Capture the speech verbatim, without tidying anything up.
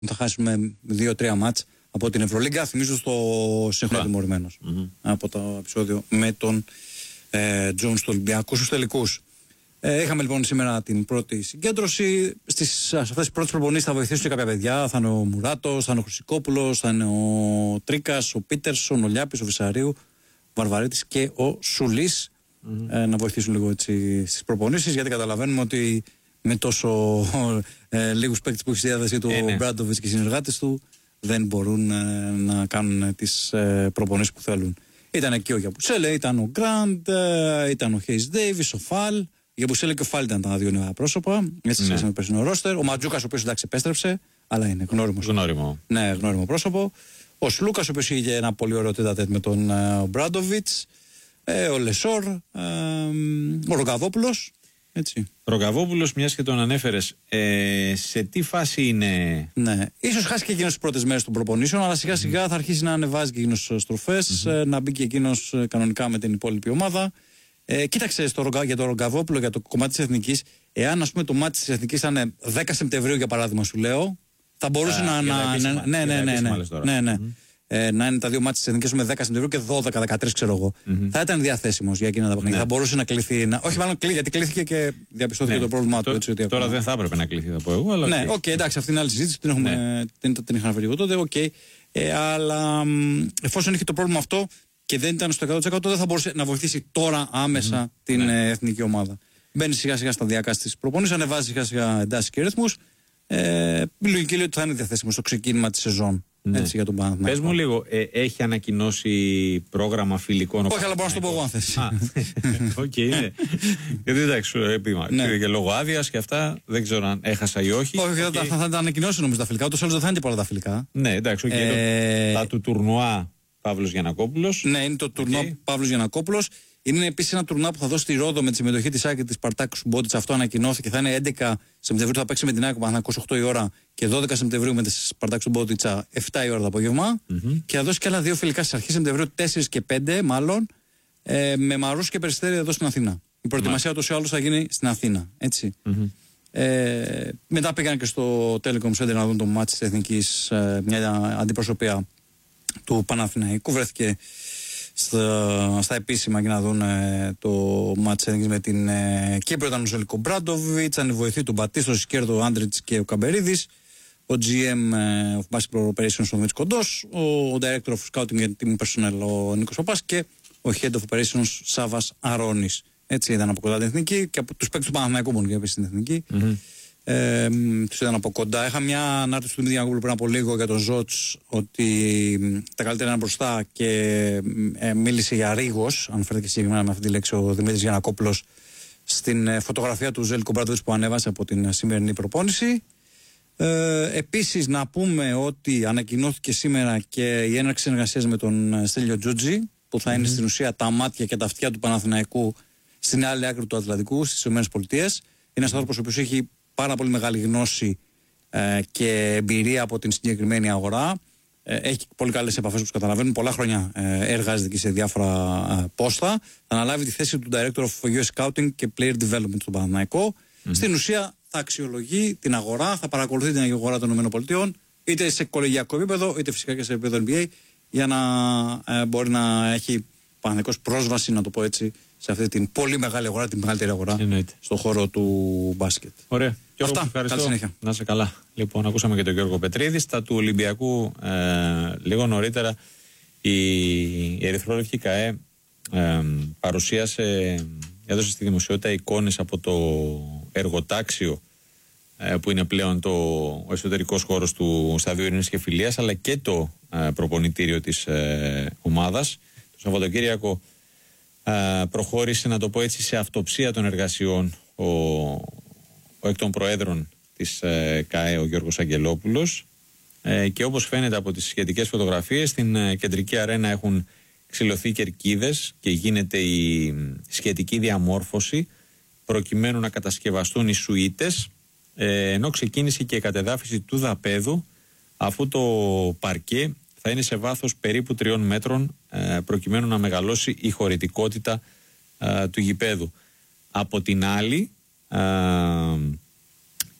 θα χάσουμε δύο τρία μάτς από την Ευρωλίγκα. Θυμίζω στο σύγχρονο τιμωρημένος mm-hmm. από το επεισόδιο με τον ε, Τζον στο Ολυμπιακό στους τελικούς. Ε, είχαμε λοιπόν σήμερα την πρώτη συγκέντρωση. Στις, σε αυτές τις πρώτες προπονήσεις θα βοηθήσουν και κάποια παιδιά. Θα είναι ο Μουράτος, θα είναι ο Χρυσικόπουλος, θα είναι ο Τρίκας, ο Πίτερσον, ο Λιάπης, ο Βυσαρίου, ο Βαρβαρίτης και ο Σουλής mm-hmm. ε, να βοηθήσουν λίγο έτσι στις προπονήσεις, γιατί καταλαβαίνουμε ότι με τόσο ε, λίγους παίκτες που έχει στη διάθεση του ο Μπράντοβιτς και οι συνεργάτες του δεν μπορούν ε, να κάνουν τις ε, προπονήσεις που θέλουν. Ήταν εκεί ο Γιαμπουσέλε, ήταν ο Γκραντ, ε, ήταν ο Χέις Ντέιβις, ο Φαλ. Ο Γιαμπουσέλε και ο Φαλ ήταν τα δύο νέα πρόσωπα. Έτσι σχέση με το περσινό ρόστερ. Ο Ματζούκας, ο οποίος εντάξει επέστρεψε, αλλά είναι γνώριμος. Γνώριμο. Ναι, γνώριμο πρόσωπο. Ο Σλούκας, ο οποίος είχε ένα πολύ ωραίο τέτα-τέτ με τον ε, Μπράντοβιτς. Ε, ο Λεσόρ, ε, ο Ρογκαβόπουλος. Έτσι. Ρογκαβόπουλος, μιας και τον ανέφερες, ε, σε τι φάση είναι? Ναι, ίσως χάσει και εκείνος τις πρώτες μέρες των προπονήσεων, αλλά σιγά σιγά mm-hmm. θα αρχίσει να ανεβάζει και εκείνος στροφές, mm-hmm. να μπει και εκείνος κανονικά με την υπόλοιπη ομάδα. Ε, κοίταξε στο, για τον Ρογκαβόπουλο, για το κομμάτι της Εθνικής, εάν ας πούμε το μάτι της Εθνικής ήταν δέκα Σεπτεμβρίου για παράδειγμα, σου λέω, θα μπορούσε Α, να. να επίσημα, ναι, ναι, ναι, ναι, ναι, ναι. Mm-hmm. Ε, να είναι τα δύο μάτια της Εθνικής με δέκα Σεπτεμβρίου και δώδεκα δεκατρείς, ξέρω εγώ. Mm-hmm. Θα ήταν διαθέσιμος για εκείνα τα παιχνίδια. Ναι. Θα μπορούσε να κληθεί. Να... Όχι, μάλλον κλεί, γιατί κλήθηκε και διαπιστώθηκε ναι. το πρόβλημά του. Έτσι, ότι τώρα ακόμα... δεν θα έπρεπε να κληθεί, θα πω εγώ. Αλλά ναι, οκ, okay, εντάξει, αυτή είναι άλλη συζήτηση. Την, έχουμε... ναι. την, την είχα αναφέρει εγώ τότε. Okay. Ε, αλλά μ, εφόσον είχε το πρόβλημα αυτό και δεν ήταν στο εκατό τοις εκατό, δεν θα μπορούσε να βοηθήσει τώρα άμεσα mm-hmm. την ναι. εθνική ομάδα. Μπαίνει σιγά σιγά σταδιακά στις προπονήσεις, ανεβάζει σιγά σιγά εντάσεις και ρυθμούς. Ε, η λογική λέει ότι θα είναι διαθέσιμο στο ξεκίνημα της σεζόν. Ναι. Έτσι, για τον Παναθηναϊκό. Πες μου λίγο, ε, έχει ανακοινώσει πρόγραμμα φιλικών? Όχι, αλλά μπορώ να σου το πω εγώ αν θες. Οκ, ναι. Γιατί εντάξει, επίμα. Ναι. Και λόγω άδειας και αυτά, δεν ξέρω αν έχασα ή όχι. Όχι, okay. θα, θα, θα τα ανακοινώσει νομίζω τα φιλικά. Ούτως άλλως δεν θα είναι και πολλά τα φιλικά. Ναι, εντάξει, okay. ε... τα του τουρνουά Παύλος Γιαννακόπουλος. Ναι, είναι το τουρνουά okay. Παύλος Γιαννακόπουλος. Είναι επίσης ένα τουρνουά που θα δώσει στη Ρόδο με τη συμμετοχή της ΑΕΚ και της Σπαρτάκου Σουμπότιτς. Αυτό ανακοινώθηκε. Θα είναι έντεκα Σεπτεμβρίου, θα παίξει με την ΑΕΚ Παναθηναϊκός οκτώ η ώρα και δώδεκα Σεπτεμβρίου με τη Σπαρτάκου Σουμπότιτς επτά η ώρα το απόγευμα. Mm-hmm. Και θα δώσει και άλλα δύο φιλικά στις αρχές Σεπτεμβρίου, τέσσερα και πέντε μάλλον, ε, με Μαρούς και Περιστέρι εδώ στην Αθήνα. Η προετοιμασία ούτως ή άλλως θα γίνει στην Αθήνα. Έτσι. Mm-hmm. Ε, μετά πήγαν και στο Telecom Center να δουν το μάτι της Εθνικής, ε, μια αντιπροσωπεία του Παναθηναϊκού. Βρέθηκε στα, στα επίσημα για να δουν ε, το μάτι με την ε, Κύπρο. Ήταν ο Ζελικό Μπράντοβιτς, ήταν η βοηθή του Μπατίστο, Σκέρδο, ο Άντριτς και ο Καμπερίδης, ο τζι εμ ε, of Basketball Operations ο Μίτς Κοντός, ο, ο Director of Scouting and Team Personnel ο Νίκος Παπάς και ο Head of Operations Σάβας Αρώνης. Έτσι ήταν από κοντά την Εθνική και από τους παίκτες του Παναθηναϊκού μόνο για να πει στην Εθνική. Mm-hmm. Ε, τους είδαν από κοντά. Είχα μια ανάρτηση του Δημήτρη Γιαννακόπουλου πριν από λίγο για τον Ζότς ότι τα καλύτερα είναι μπροστά και ε, μίλησε για ρίγος, αναφέρεται και συγκεκριμένα με αυτή τη λέξη ο Δημήτρης Γιαννακόπουλος στην ε, φωτογραφία του Ζέλικο Μπράντοβιτς που ανέβασε από την σημερινή προπόνηση. Ε, επίσης να πούμε ότι ανακοινώθηκε σήμερα και η έναρξη συνεργασίας με τον Στέλιο Τζούτζι που θα mm-hmm. είναι στην ουσία τα μάτια και τα αυτιά του Παναθηναϊκού στην άλλη άκρη του Ατλαντικού στις ΗΠΑ. Είναι ένας άνθρωπος ο οποίος έχει πάρα πολύ μεγάλη γνώση ε, και εμπειρία από την συγκεκριμένη αγορά. Ε, έχει πολύ καλές επαφές όπως καταλαβαίνουν. Πολλά χρόνια ε, εργάζεται και σε διάφορα ε, πόστα. Θα αναλάβει τη θέση του Director of γιου ες Scouting και Player Development στον Παναθηναϊκό. Mm-hmm. Στην ουσία θα αξιολογεί την αγορά, θα παρακολουθεί την αγορά των ΗΠΑ, είτε σε κολεγιακό επίπεδο, είτε φυσικά και σε επίπεδο N B A, για να ε, μπορεί να έχει Παναθηναϊκός πρόσβαση, να το πω έτσι, σε αυτή την πολύ μεγάλη αγορά, την μεγαλύτερη αγορά στον χώρο του μπάσκετ. Ωραία. Γιώργο, αυτά. Ευχαριστώ. Καλή συνέχεια. Να είσαι καλά. Λοιπόν, ακούσαμε και τον Γιώργο Πετρίδη. Στα του Ολυμπιακού, ε, λίγο νωρίτερα, η Ερυθρόλευκη ΚΑΕ ε, παρουσίασε, έδωσε στη δημοσιότητα εικόνες από το εργοτάξιο ε, που είναι πλέον το, ο εσωτερικός χώρος του Σταδίου Ειρήνης και Φιλίας, αλλά και το ε, προπονητήριο της ε, ομάδας. Το Σαββατοκύριακο Uh, προχώρησε, να το πω έτσι, σε αυτοψία των εργασιών ο, ο εκ των προέδρων της uh, ΚΑΕ, ο Γιώργος Αγγελόπουλος, uh, και όπως φαίνεται από τις σχετικές φωτογραφίες, στην uh, κεντρική αρένα έχουν ξυλωθεί κερκίδες και γίνεται η σχετική διαμόρφωση προκειμένου να κατασκευαστούν οι σουίτες, uh, ενώ ξεκίνησε και η κατεδάφιση του δαπέδου, αφού το παρκέ θα είναι σε βάθος περίπου τριών μέτρων ε, προκειμένου να μεγαλώσει η χωρητικότητα ε, του γηπέδου. Από την άλλη, ε,